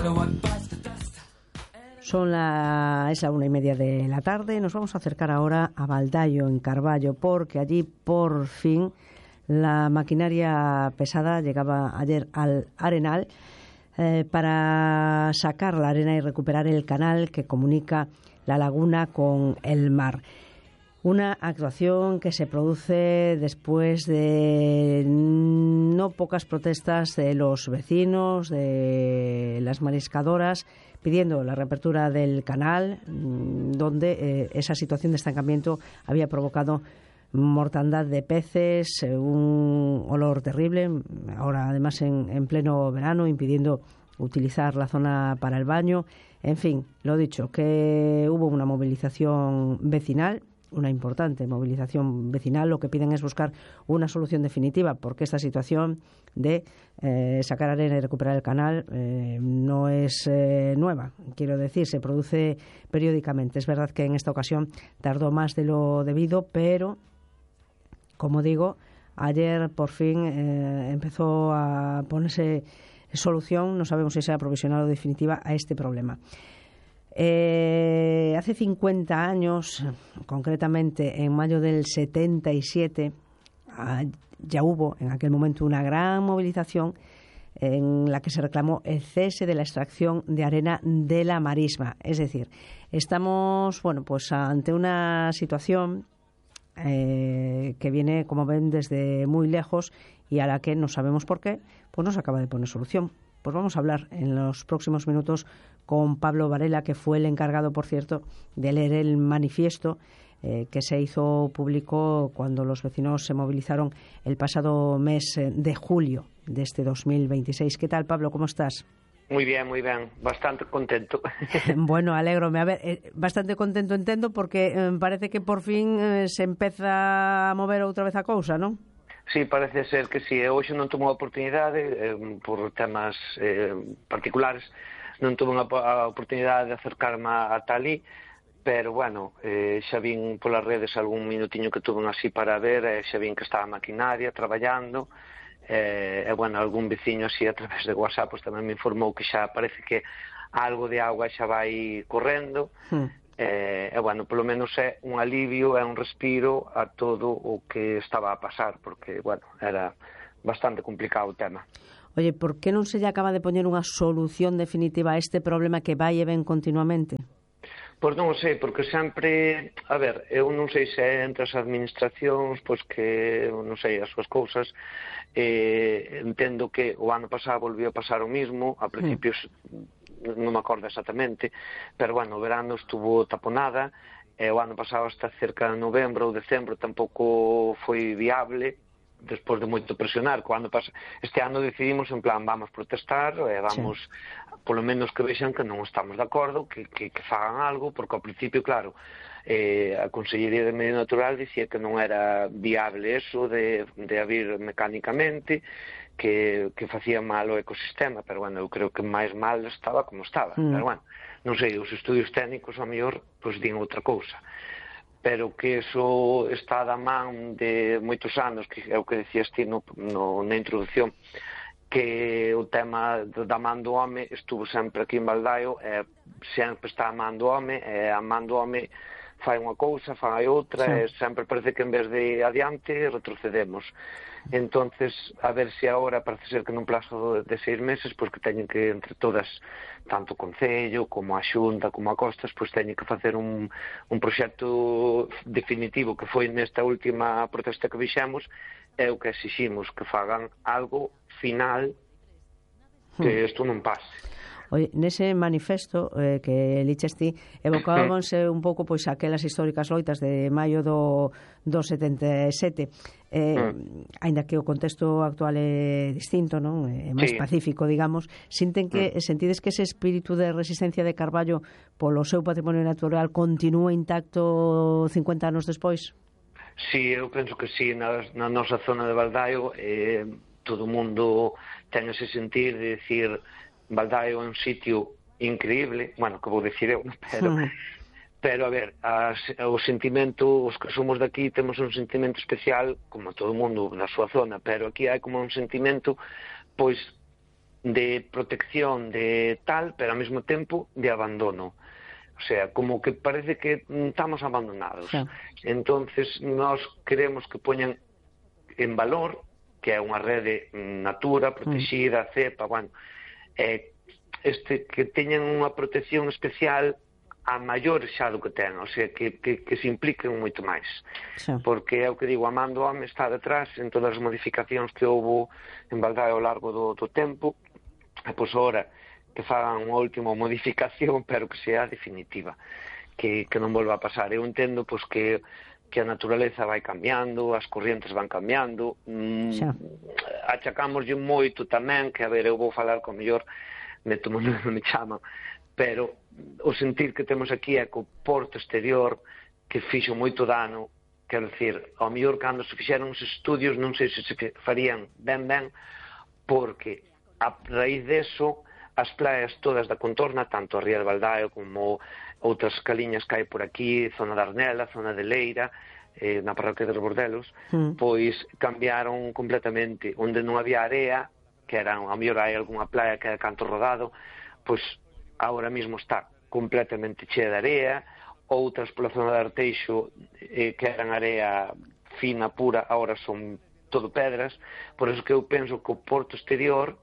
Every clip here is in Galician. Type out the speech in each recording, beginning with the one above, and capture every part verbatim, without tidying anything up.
Son la, es la una y media de la tarde. Nos vamos a acercar ahora a Baldaio, en Carballo, porque allí por fin la maquinaria pesada llegaba ayer al Arenal eh, para sacar la arena y recuperar el canal que comunica la laguna con el mar. Una actuación que se produce después de no pocas protestas de los vecinos, de las mariscadoras, pidiendo la reapertura del canal, donde eh, esa situación de estancamiento había provocado mortandad de peces, eh, un olor terrible, ahora además en, en pleno verano, impidiendo utilizar la zona para el baño. En fin, lo dicho, que hubo una movilización vecinal, una importante movilización vecinal. Lo que piden es buscar una solución definitiva, porque esta situación de eh, sacar arena y recuperar el canal eh, no es eh, nueva. Quiero decir, se produce periódicamente. Es verdad que en esta ocasión tardó más de lo debido, pero, como digo, ayer por fin eh, empezó a ponerse solución, no sabemos si sea provisional o definitiva, a este problema. Eh, hace cincuenta años, concretamente en mayo del setenta y siete, ya hubo en aquel momento una gran movilización en la que se reclamó el cese de la extracción de arena de la marisma. Es decir, estamos bueno, pues ante una situación eh, que viene, como ven, desde muy lejos y a la que no sabemos por qué, pues no se acaba de poner solución. Pues vamos a hablar en los próximos minutos con Pablo Varela, que fue el encargado, por cierto, de leer el manifiesto eh, que se hizo público cuando los vecinos se movilizaron el pasado mes de julio de este dos mil veintiséis. ¿Qué tal, Pablo? ¿Cómo estás? Muy bien, muy bien. Bastante contento. Bueno, alégrome. A ver, eh, bastante contento entendo, porque eh, parece que por fin eh, se empeza a mover outra vez a cousa, non? Sí, parece ser que sí. Hoxe non tomou a oportunidade, eh, por temas eh, particulares, non tuve a oportunidade de acercarme a Talí, pero, bueno, eh, xa vin polas redes algún minutiño que tuve así para ver, eh, xa vin que estaba a maquinaria traballando, e, eh, bueno, algún veciño así a través de WhatsApp pues, tamén me informou que xa parece que algo de auga xa vai correndo, mm. E, eh, bueno, polo menos é un alivio, é un respiro a todo o que estaba a pasar, porque, bueno, era bastante complicado o tema. Oye, por que non se lle acaba de poñer unha solución definitiva a este problema que vai e ven continuamente? Pois non sei, porque sempre, a ver, eu non sei se é entre as administracións, pois que, non sei, as súas cousas, eh, entendo que o ano pasado volvió a pasar o mismo, a principios mm. non me acordo exactamente, pero, bueno, o verano estuvo taponada, e o ano pasado hasta cerca de novembro ou decembro tampouco foi viable, despois de moito presionar. Cando pas... Este ano decidimos, en plan, vamos protestar, e vamos, sí. Polo menos que vexan que non estamos de acordo, que, que, que fagan algo, porque ao principio, claro, eh, a Consellería de Medio Natural dicía que non era viable eso de, de abrir mecánicamente, que, que facía mal o ecosistema, pero, bueno, eu creo que máis mal estaba como estaba, mm. pero, bueno, non sei, os estudios técnicos, ao mellor, pois, din outra cousa, pero que eso está da man de moitos anos, que é o que decías ti no, no, na introducción, que o tema da man do home estuvo sempre aquí en Baldaio, e sempre está a man do home, e a man do home fai unha cousa, fai outra, sí. E sempre parece que en vez de adiante retrocedemos. Entonces, a ver se agora parece ser que nun plazo de seis meses, pois que teñen que, entre todas, tanto o Concello como a Xunta como a Costas, pois teñen que facer un, un proxecto definitivo, que foi nesta última protesta que vixemos, é o que exiximos, que fagan algo final, que isto non pase. Oye, nese manifesto eh, que liches ti, evocábanse un pouco pois aquelas históricas loitas de maio do, do setenta e sete, eh, mm. aínda que o contexto actual é distinto, non? É máis sí. pacífico, digamos. Sinten que, mm. sentides que ese espírito de resistencia de Carballo polo seu patrimonio natural continúa intacto cincuenta anos despois? Sí, eu penso que sí, na, na nosa zona de Baldaio eh, todo o mundo ten ese sentir de decir Baldaio é un sitio increíble, bueno, que vou dicir eu, pero, sí. pero a ver, as, o sentimento, os que somos daqui temos un sentimento especial, como todo o mundo na súa zona, pero aquí hai como un sentimento, pois, de protección, de tal, pero ao mesmo tempo de abandono. O sea, como que parece que estamos abandonados. Sí. Entonces, nós queremos que poñan en valor que é unha rede Natura, protexida, mm. cepa, bueno, eh, este, que teñan unha protección especial a maiores xa do que ten, o sea, que, que, que se impliquen moito máis. Sí. Porque é o que digo, a man do home está detrás en todas as modificacións que houve en Baldaio ao largo do, do tempo, e pois ora que fagan unha última modificación, pero que sea definitiva, que, que non volva a pasar. Eu entendo pois que que a naturaleza vai cambiando, as corrientes van cambiando, mm, achacámoslle moito tamén, que a ver, eu vou falar con mellor, me tomo non me chaman, pero o sentir que temos aquí é que o porto exterior que fixo moito dano, quero dicir, ao mellor cando se fixeron os estudios non sei se se farían ben ben, porque a raíz deso as playas todas da contorna, tanto a Ría de Baldaio como outras caliñas que hai por aquí, zona da Arnela, zona de Leira, eh, na parroquia de Bordelos, mm. pois cambiaron completamente. Onde non había area, que eran, a mellor hai algunha playa que é canto rodado, pois agora mesmo está completamente chea de area, outras pola zona de Arteixo, eh, que eran area fina, pura, agora son todo pedras, por eso que eu penso que o porto exterior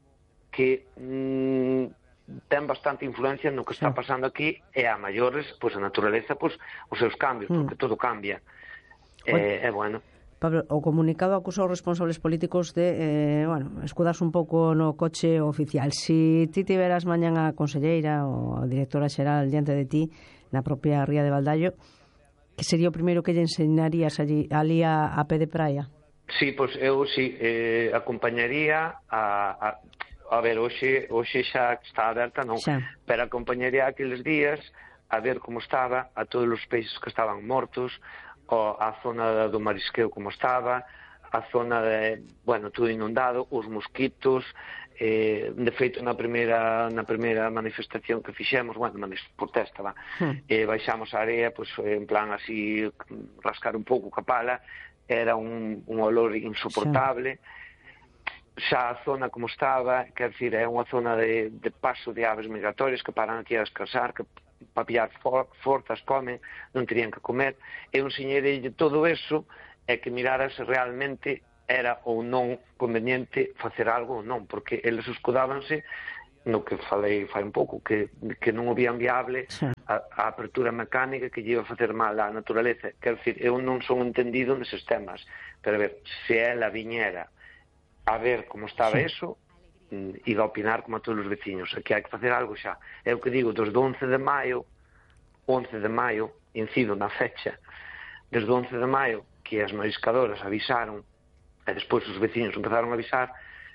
que mm, ten bastante influencia no que está pasando aquí e a maiores, pois a naturaleza, pois os seus cambios, porque todo cambia. É eh, eh, bueno. Pablo, o comunicado acusa os responsables políticos de, eh, bueno, escudarse un pouco no coche oficial. Si ti tiveras mañan a conselleira ou a directora xeral diante de ti na propia Ría de Baldaio, que sería o primeiro que lle enseñarías allí, ali a, a pé de praia? Sí, pois eu sí, eh, acompañaría a... a A ver, hoxe, hoxe xa está aberta, non? Xa. Pero acompañaría aqueles días a ver como estaba, a todos os peixes que estaban mortos, o a zona do marisqueo como estaba, a zona de, bueno, todo inundado, os mosquitos, eh, de feito na primeira, na primeira manifestación que fixemos, bueno, protesta, va, hmm. eh, baixamos a area, pues, en plan así, rascar un pouco ca pala, era un, un olor insoportable, xa. Xa a zona como estaba, quer dizer, é unha zona de, de paso de aves migratorias que paran aquí a descansar, que para pillar for, forzas comen, non terían que comer. Eu enseñei todo eso e que mirara se realmente era ou non conveniente facer algo ou non, porque eles escudábanse no que falei fai un pouco, que, que non o vían viable a, a apertura mecánica que lle iba a facer mal á naturaleza. Quer dizer, eu non son entendido neses temas, pero a ver, se ela viñera a ver como estaba sí. eso, e a opinar como a todos os veciños, que hai que facer algo xa. É o que digo, desde o once de maio, once de maio, incido na fecha, desde o once de maio, que as mariscadoras avisaron, e despois os veciños empezaron a avisar,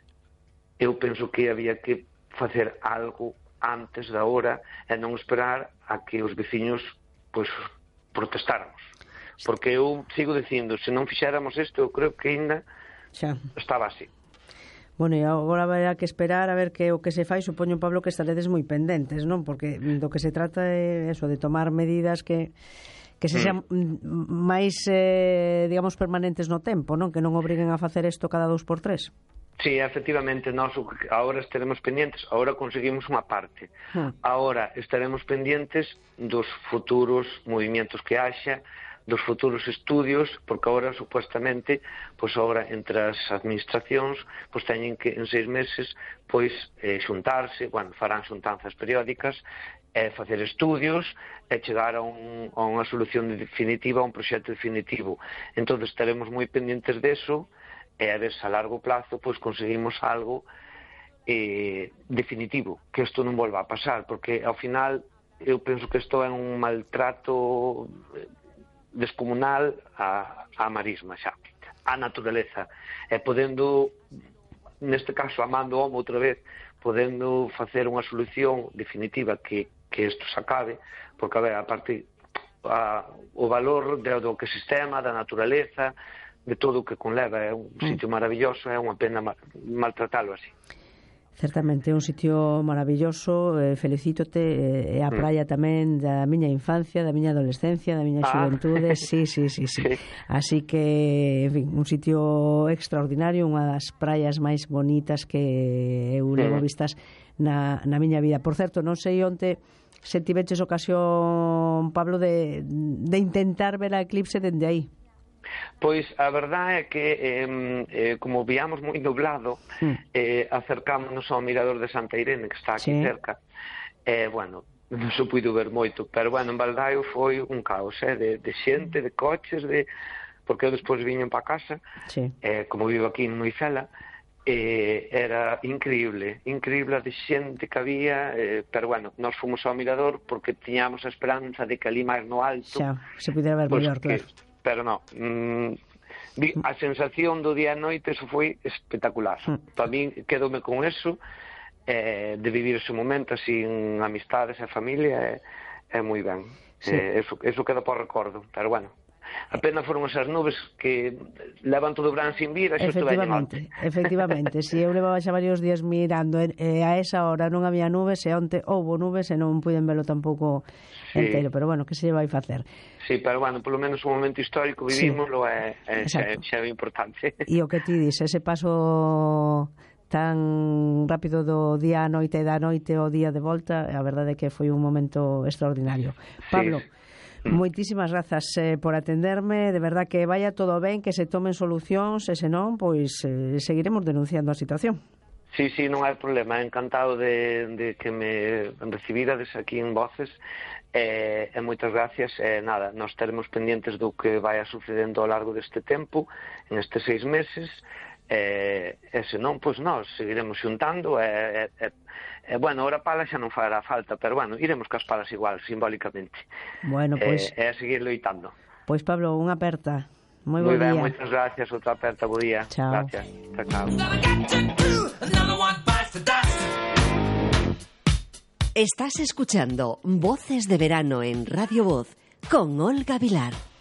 eu penso que había que facer algo antes da hora e non esperar a que os veciños, pois, protestáramos. Porque eu sigo dicindo, se non fixéramos isto, eu creo que ainda xa estaba así. Bueno, e agora haberá que esperar a ver que o que se fai, supoño, Pablo, que estaredes moi pendentes, non? Porque do que se trata é eso, de tomar medidas que que se sean mm. máis, eh, digamos, permanentes no tempo, non? Que non obriguen a facer isto cada dous por tres. Sí, efectivamente, nós agora estaremos pendientes, agora conseguimos unha parte. Hmm. Agora estaremos pendientes dos futuros movimentos que haxa, dos futuros estudios, porque agora, supuestamente, pois agora, entre as administracións, pois teñen que, en seis meses, pois, eh, xuntarse, bueno, farán xuntanzas periódicas, e facer estudios, e chegar a, un, a unha solución definitiva, a un proxecto definitivo. Entón, estaremos moi pendientes deso, e a ver se a largo plazo, pois, conseguimos algo eh, definitivo, que isto non volva a pasar, porque, ao final, eu penso que isto é un maltrato descomunal a, a marisma xa, a naturaleza, e podendo, neste caso amando o homo outra vez, podendo facer unha solución definitiva que, que isto se acabe, porque a ver, aparte a, o valor de, do que sistema, da naturaleza, de todo o que conleva, é un mm. sitio maravilloso, é unha pena mal, maltratalo así. Certamente, é un sitio maravilloso, eh, felicítote, e eh, a praia tamén da miña infancia, da miña adolescencia, da miña ah. xuventude, sí, sí, sí, sí. sí. Así que, en fin, un sitio extraordinario, unha das praias máis bonitas que eu levo vistas na, na miña vida. Por certo, non sei onte se tiveches ocasión, Pablo, de, de intentar ver a eclipse dende aí. Pois a verdade é que eh, eh, como viamos moi nublado, mm. eh, acercámonos ao mirador de Santa Irene, que está aquí sí. cerca, e eh, bueno, non se puido ver moito, pero bueno, en Baldaio foi un caos, eh, de, de xente, de coches, de porque eu despois viñen para casa, sí. eh, como vivo aquí en Noicela, eh, era increíble, increíble de xente que había, eh, pero bueno, nós fomos ao mirador porque tiñamos a esperanza de que ali máis no alto xa, se pudera ver pues, mellor, claro. Pero no, mmm, a sensación do día e noite eso foi espectacular. Mm. Para mí quedome con eso, eh, de vivir ese momento así en amistades e familia, é, é moi ben. Sí. Eh, eso, eso queda por recordo, pero bueno, apenas foron esas nubes que levan todo o verán sin vir, eso estuve en onte. Efectivamente, si eu levaba xa varios días mirando e eh, a esa hora non había nubes e onte houbo nubes e non puiden velo tampouco sí. entero, pero bueno, que se vai facer? Sí, pero bueno, polo menos un momento histórico vivimoslo sí. é, é, xa, xa é importante. E o que ti dis, ese paso tan rápido do día a noite e da noite ao día de volta, a verdade é que foi un momento extraordinario. Pablo, sí. moitísimas grazas eh, por atenderme, de verdad que vaya todo ben, que se tomen solucións, e se non, pois eh, seguiremos denunciando a situación. Sí, sí, non hai problema, encantado de, de que me recibirades aquí en Voces, e, e moitas gracias, e nada, nós teremos pendientes do que vai sucedendo ao largo deste tempo, en estes seis meses, e, e se non, pois nós seguiremos xuntando, e, e, e bueno, ora pala xa non fará falta, pero bueno, iremos cas palas igual, simbólicamente. Bueno, pois... E, e a seguir loitando. Pois Pablo, unha aperta. Moi bo día. Moi ben, día. moitas gracias, outra aperta, bo día. Chao. Gracias. Chao, chao. Estás escuchando Voces de Verano en Radio Voz con Olga Vilar.